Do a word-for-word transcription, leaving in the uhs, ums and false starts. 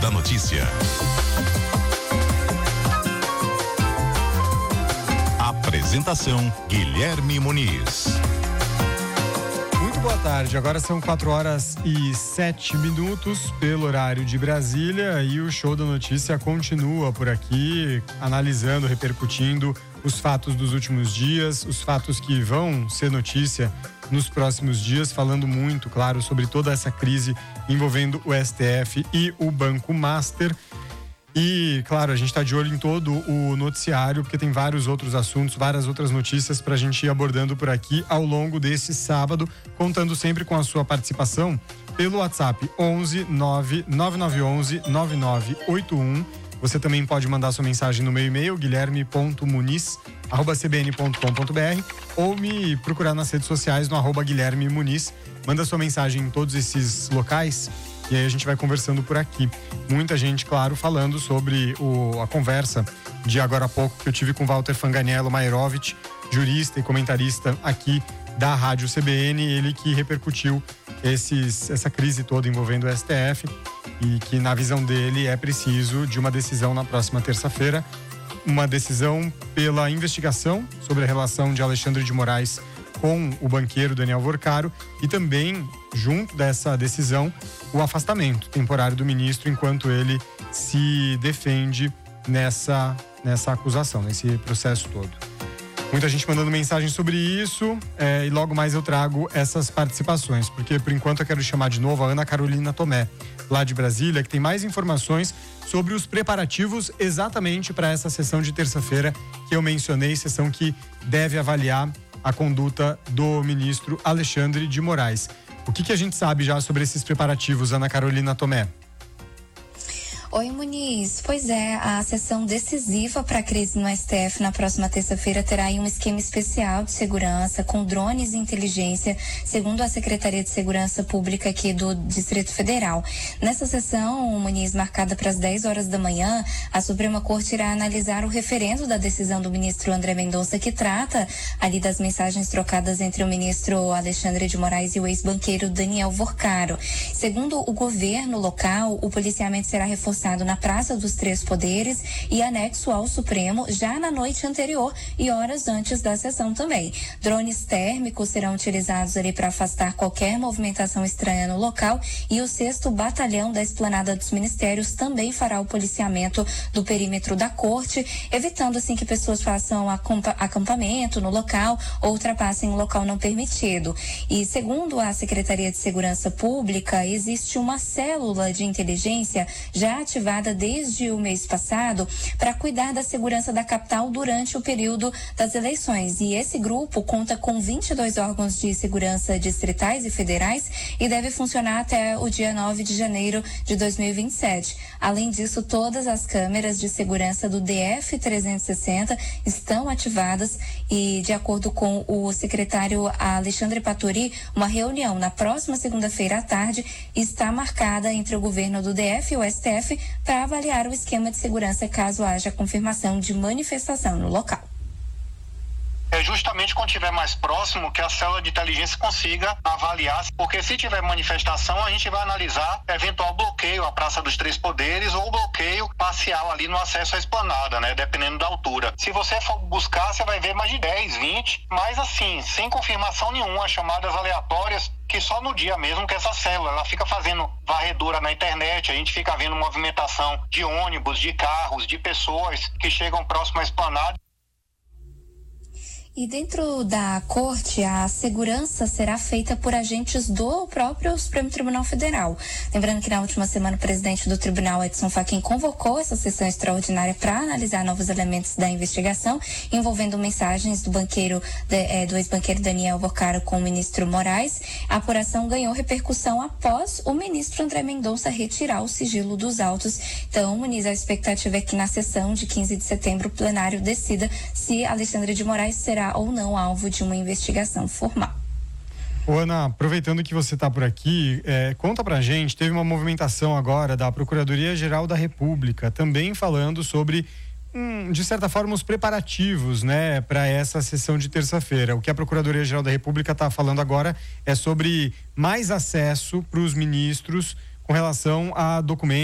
da Notícia. Apresentação Guilherme Muniz. Muito boa tarde, agora são quatro horas e sete minutos pelo horário de Brasília e o Show da Notícia continua por aqui, analisando, repercutindo os fatos dos últimos dias, os fatos que vão ser notícia nos próximos dias, falando muito, claro, sobre toda essa crise envolvendo o S T F e o Banco Master. E, claro, a gente está de olho em todo o noticiário, porque tem vários outros assuntos, várias outras notícias para a gente ir abordando por aqui ao longo desse sábado, contando sempre com a sua participação pelo WhatsApp onze nove nove nove um um nove nove oito um. Você também pode mandar sua mensagem no meu e-mail, guilherme ponto muniz arroba c b n ponto com ponto b r, ou me procurar nas redes sociais no arroba Guilherme Muniz. Manda sua mensagem em todos esses locais e aí a gente vai conversando por aqui. Muita gente, claro, falando sobre o, a conversa de agora há pouco que eu tive com Walter Fanganiello Mairovich, jurista e comentarista aqui da Rádio C B N, ele que repercutiu esses, essa crise toda envolvendo o S T F e que, na visão dele, é preciso de uma decisão na próxima terça-feira, uma decisão pela investigação sobre a relação de Alexandre de Moraes com o banqueiro Daniel Worcaro e também, junto dessa decisão, o afastamento temporário do ministro enquanto ele se defende nessa, nessa acusação, nesse processo todo. Muita gente mandando mensagem sobre isso é, e logo mais eu trago essas participações, porque por enquanto eu quero chamar de novo a Ana Carolina Tomé, lá de Brasília, que tem mais informações sobre os preparativos exatamente para essa sessão de terça-feira que eu mencionei, sessão que deve avaliar a conduta do ministro Alexandre de Moraes. O que, que a gente sabe já sobre esses preparativos, Ana Carolina Tomé? Oi, Muniz. Pois é, a sessão decisiva para a crise no S T F na próxima terça-feira terá aí um esquema especial de segurança com drones e inteligência, segundo a Secretaria de Segurança Pública aqui do Distrito Federal. Nessa sessão, Muniz, marcada para as dez horas da manhã, a Suprema Corte irá analisar o referendo da decisão do ministro André Mendonça, que trata ali das mensagens trocadas entre o ministro Alexandre de Moraes e o ex-banqueiro Daniel Worcaro. Segundo o governo local, o policiamento será reforçado na Praça dos Três Poderes e anexo ao Supremo já na noite anterior e horas antes da sessão também. Drones térmicos serão utilizados ali para afastar qualquer movimentação estranha no local e o sexto Batalhão da Esplanada dos Ministérios também fará o policiamento do perímetro da corte, evitando assim que pessoas façam acampamento no local ou ultrapassem o local não permitido. E segundo a Secretaria de Segurança Pública, existe uma célula de inteligência já ativada desde o mês passado para cuidar da segurança da capital durante o período das eleições. E esse grupo conta com vinte e dois órgãos de segurança distritais e federais e deve funcionar até o dia nove de janeiro de dois mil e vinte e sete. Além disso, todas as câmeras de segurança do D F trezentos e sessenta estão ativadas e, de acordo com o secretário Alexandre Paturi, uma reunião na próxima segunda-feira à tarde está marcada entre o governo do D F e o S T F para avaliar o esquema de segurança caso haja confirmação de manifestação no local. É justamente quando estiver mais próximo que a célula de inteligência consiga avaliar, porque se tiver manifestação, a gente vai analisar eventual bloqueio à Praça dos Três Poderes ou bloqueio parcial ali no acesso à esplanada, né? Dependendo da altura. Se você for buscar, você vai ver mais de dez, vinte, mas assim, sem confirmação nenhuma, chamadas aleatórias, que só no dia mesmo que essa célula, ela fica fazendo varredura na internet, a gente fica vendo movimentação de ônibus, de carros, de pessoas que chegam próximo à esplanada. E dentro da corte, a segurança será feita por agentes do próprio Supremo Tribunal Federal. Lembrando que na última semana o presidente do tribunal, Edson Fachin, convocou essa sessão extraordinária para analisar novos elementos da investigação envolvendo mensagens do banqueiro, de, é, do ex-banqueiro Daniel Worcaro com o ministro Moraes. A apuração ganhou repercussão após o ministro André Mendonça retirar o sigilo dos autos. Então, Muniz, a expectativa é que na sessão de quinze de setembro o plenário decida se Alexandre de Moraes será ou não alvo de uma investigação formal. Ô, Ana, aproveitando que você está por aqui, é, conta pra gente, teve uma movimentação agora da Procuradoria-Geral da República, também falando sobre, hum, de certa forma, os preparativos, né, para essa sessão de terça-feira. O que a Procuradoria-Geral da República está falando agora é sobre mais acesso para os ministros com relação a documentos